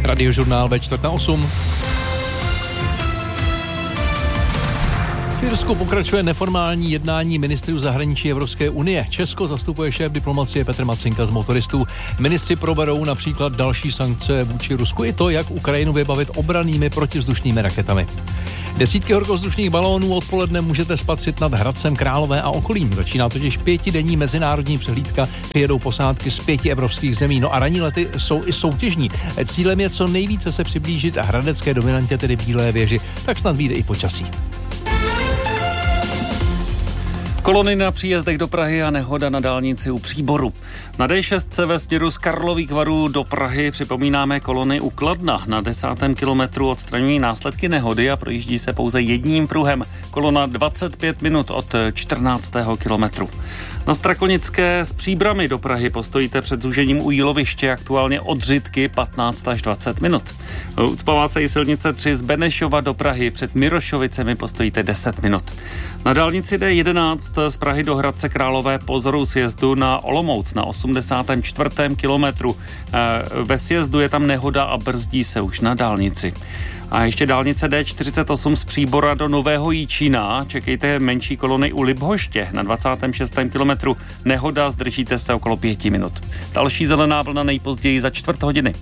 Radiožurnál ve 7:45. V Irsku pokračuje neformální jednání ministrů zahraničí Evropské unie. Česko zastupuje šéf diplomacie Petr Macinka z motoristů. Ministři proberou například další sankce vůči Rusku i to, jak Ukrajinu vybavit obrannými protivzdušnými raketami. Desítky horkovzdušných balónů odpoledne můžete spatřit nad Hradcem Králové a okolím. Začíná totiž 5denní mezinárodní přehlídka, přijedou posádky z 5 evropských zemí. No a ranní lety jsou i soutěžní. Cílem je co nejvíce se přiblížit hradecké dominantě, tedy Bílé věži. Tak snad vyjde i počasí. Kolony na příjezdech do Prahy a nehoda na dálnici u Příboru. Na D6 ve směru z Karlových Varů do Prahy připomínáme kolony u Kladna. Na 10. kilometru odstraňují následky nehody a projíždí se pouze jedním pruhem. Kolona 25 minut od 14. kilometru. Na Strakonické s Příbrami do Prahy postojíte před zúžením u Jíloviště, aktuálně od Řitky 15 až 20 minut. Ucpává se i silnice 3 z Benešova do Prahy, před Mirošovicemi postojíte 10 minut. Na dálnici D11 z Prahy do Hradce Králové po vzoru sjezdu na Olomouc na 84. kilometru. Ve sjezdu je tam nehoda a brzdí se už na dálnici. A ještě dálnice D48 z Příbora do Nového Jičína. Čekejte menší kolony u Libhoště na 26. kilometru. Nehoda, zdržíte se okolo 5 minut. Další zelená vlna nejpozději za 4 hodiny.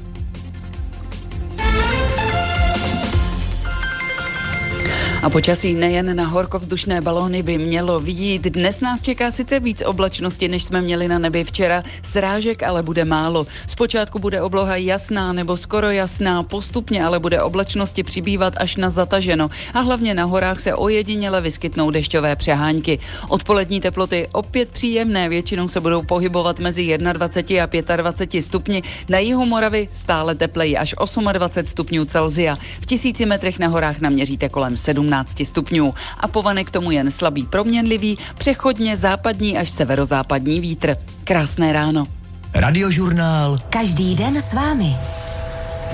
A počasí nejen na horkovzdušné balóny by mělo vyjít. Dnes nás čeká sice víc oblačnosti, než jsme měli na nebi včera. Srážek ale bude málo. Zpočátku bude obloha jasná nebo skoro jasná, postupně ale bude oblačnosti přibývat až na zataženo. A hlavně na horách se ojediněle vyskytnou dešťové přehánky. Odpolední teploty opět příjemné, většinou se budou pohybovat mezi 21 a 25 stupni. Na jihu Moravy stále tepleji až 28 stupňů Celsia. V 1000 metrech na horách naměříte kolem 17 stupňů. A povane k tomu jen slabý proměnlivý, přechodně západní až severozápadní vítr. Krásné ráno. Radiožurnál. Každý den s vámi.